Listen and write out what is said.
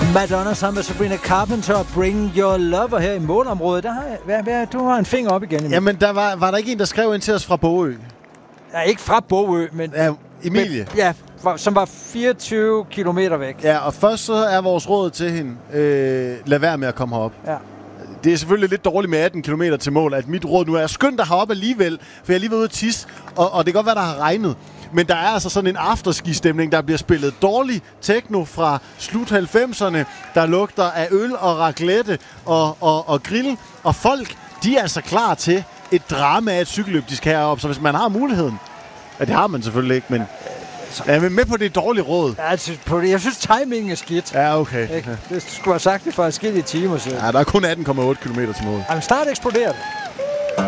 Madonna sammen med Sabrina Carpenter, Bring Your Lover her i målområdet. Der har du har en finger op igen. Emil. Jamen, der var der ikke en, der skrev ind til os fra Bogø? Ja, ikke fra Bogø, men... Ja, Emilie. Som var 24 kilometer væk. Ja, og først så er vores råd til hende, lad være med at komme herop. Ja. Det er selvfølgelig lidt dårligt med 18 km til mål, at mit råd nu er skynd dig herop alligevel, for jeg er lige været ude at tisse, og det kan godt være, der har regnet. Men der er altså sådan en afterski-stemning, der bliver spillet dårlig techno fra slut 90'erne, der lugter af øl og raclette og grill, og folk, de er altså klar til et drama af et cykelløb, de skal herop, så hvis man har muligheden, ja, det har man selvfølgelig ikke, men er med på det dårlige råd. Jeg synes, timingen er skidt. Ja, okay. Det skulle have sagt det for et skidt i timer siden. Ja, der er kun 18,8 km til mål. Jamen, snart eksploderer det.